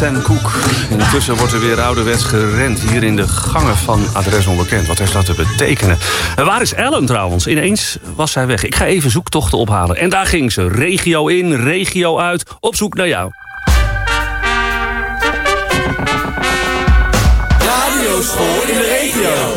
Sam Cooke. Intussen wordt er weer ouderwets gerend hier in de gangen van Adres Onbekend. Wat heeft dat te betekenen? En waar is Ellen trouwens? Ineens was zij weg. Ik ga even zoektochten ophalen. En daar ging ze. Regio in, regio uit. Op zoek naar jou. Radioschool in de regio.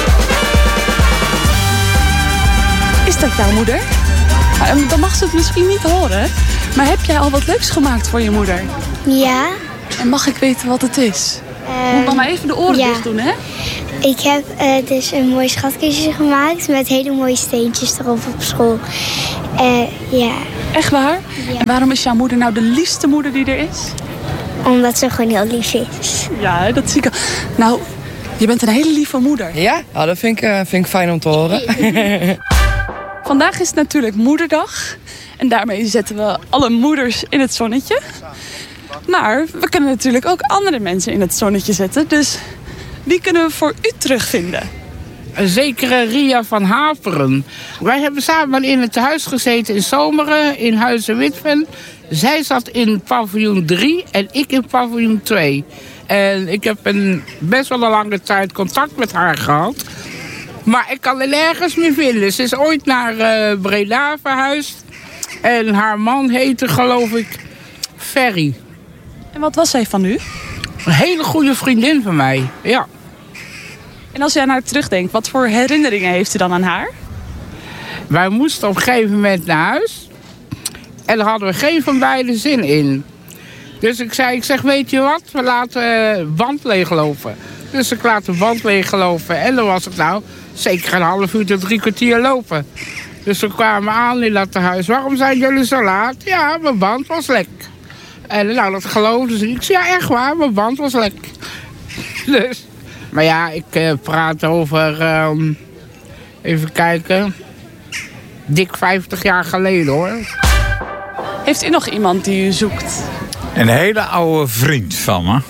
Is dat jouw moeder? Dan mag ze het misschien niet horen. Maar heb jij al wat leuks gemaakt voor je moeder? Ja. En mag ik weten wat het is? Moet mama even de oren dicht doen, hè? Ik heb dus een mooi schatkistje gemaakt met hele mooie steentjes erop op school. Ja. Echt waar? Ja. En waarom is jouw moeder nou de liefste moeder die er is? Omdat ze gewoon heel lief is. Ja, dat zie ik al. Nou, je bent een hele lieve moeder. Ja? Oh, dat vind ik fijn om te horen. Vandaag is het natuurlijk Moederdag. En daarmee zetten we alle moeders in het zonnetje. Maar we kunnen natuurlijk ook andere mensen in het zonnetje zetten. Dus wie kunnen we voor u terugvinden? Een zekere Ria van Haperen. Wij hebben samen in het huis gezeten in Zomeren, in Huizen Witven. Zij zat in paviljoen 3 en ik in paviljoen 2. En ik heb best wel een lange tijd contact met haar gehad. Maar ik kan er nergens meer vinden. Ze is ooit naar Breda verhuisd. En haar man heette, geloof ik, Ferry. En wat was zij van u? Een hele goede vriendin van mij, ja. En als jij naar haar terugdenkt, wat voor herinneringen heeft u dan aan haar? Wij moesten op een gegeven moment naar huis. En daar hadden we geen van beiden zin in. Dus ik zeg, weet je wat, we laten de band leeglopen. Dus ik laat de band leeglopen. En dan was het nou zeker een half uur tot 3 kwartier lopen. Dus we kwamen aan in dat huis. Waarom zijn jullie zo laat? Ja, mijn band was lek. En nou, dat geloofden ze. Ik zei, ja, echt waar, mijn band was lek. Dus, maar ja, ik praat over, even kijken, dik 50 jaar geleden, hoor. Heeft u nog iemand die u zoekt? Een hele oude vriend van me.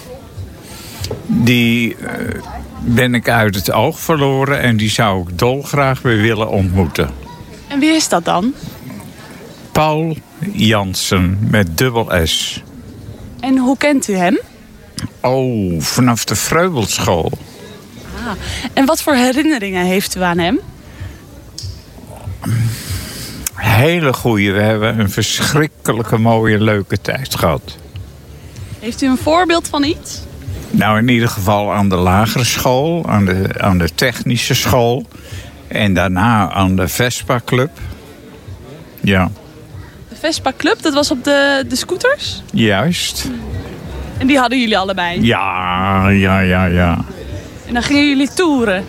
Die ben ik uit het oog verloren en die zou ik dolgraag weer willen ontmoeten. En wie is dat dan? Paul Jansen met dubbel S. En hoe kent u hem? Oh, vanaf de Vreubelschool. Ah, en wat voor herinneringen heeft u aan hem? Hele goeie. We hebben een verschrikkelijke mooie leuke tijd gehad. Heeft u een voorbeeld van iets? Nou, in ieder geval aan de lagere school, aan de technische school. En daarna aan de Vespa Club. Ja. De Vespa Club, dat was op de scooters? Juist. En die hadden jullie allebei? Ja. En dan gingen jullie toeren?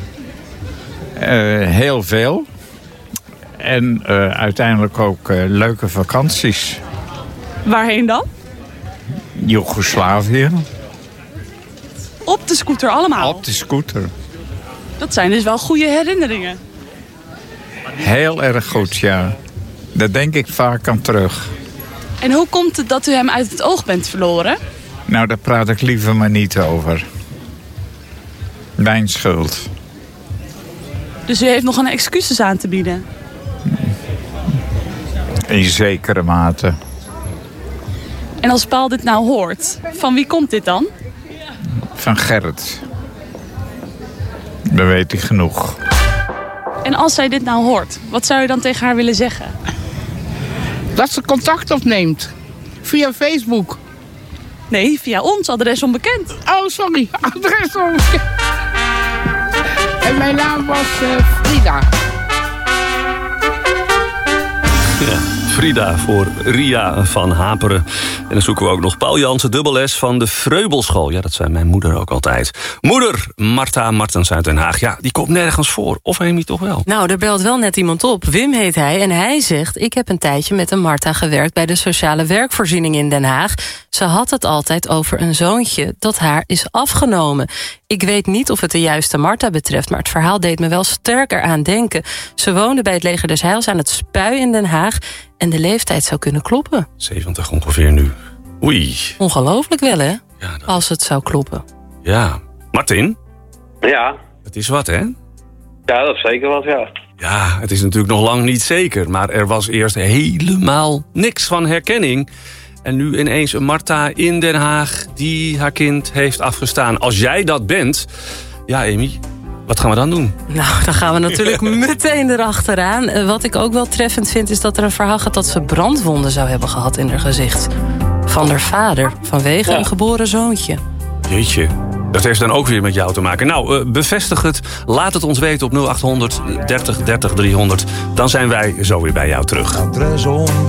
Heel veel. En uiteindelijk ook leuke vakanties. Waarheen dan? Joegoslavië. Op de scooter allemaal? Op de scooter. Dat zijn dus wel goede herinneringen. Heel erg goed, ja. Daar denk ik vaak aan terug. En hoe komt het dat u hem uit het oog bent verloren? Nou, daar praat ik liever maar niet over. Mijn schuld. Dus u heeft nog een excuses aan te bieden? In zekere mate. En als Paul dit nou hoort, van wie komt dit dan? Van Gerrit. Dan weet hij genoeg. En als zij dit nou hoort, wat zou je dan tegen haar willen zeggen? Dat ze contact opneemt. Via Facebook. Nee, via ons, Adres Onbekend. Oh, sorry. Adres Onbekend. En mijn naam was Frida. Ja, Frida voor Ria van Haperen. En dan zoeken we ook nog Paul Jansen, dubbel S van de Vreubelschool. Ja, dat zei mijn moeder ook altijd. Moeder Marta Martens uit Den Haag. Ja, die komt nergens voor. Of Amy toch wel? Nou, er belt wel net iemand op. Wim heet hij en hij zegt... ik heb een tijdje met een Marta gewerkt bij de sociale werkvoorziening in Den Haag. Ze had het altijd over een zoontje dat haar is afgenomen. Ik weet niet of het de juiste Marta betreft... maar het verhaal deed me wel sterker aan denken. Ze woonde bij het Leger des Heils aan het Spui in Den Haag... en de leeftijd zou kunnen kloppen. 70 ongeveer nu. Oei. Ongelooflijk wel, hè? Ja, als het zou kloppen. Ja. Martin? Ja. Het is wat, hè? Ja, dat is zeker wat, ja. Ja, het is natuurlijk nog lang niet zeker... maar er was eerst helemaal niks van herkenning... En nu ineens een Marta in Den Haag die haar kind heeft afgestaan. Als jij dat bent, ja Amy, wat gaan we dan doen? Nou, dan gaan we natuurlijk meteen erachteraan. Wat ik ook wel treffend vind is dat er een verhaal gaat dat ze brandwonden zou hebben gehad in haar gezicht. Van haar vader, vanwege een geboren zoontje. Jeetje, dat heeft dan ook weer met jou te maken. Nou, bevestig het. Laat het ons weten op 0800 30 30 300. Dan zijn wij zo weer bij jou terug.